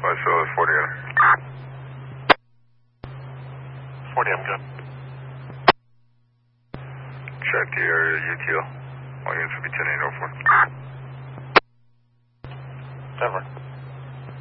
Marcellus, 40M. 40M, good. Check the area, UTL. All units will be 10804. Denver.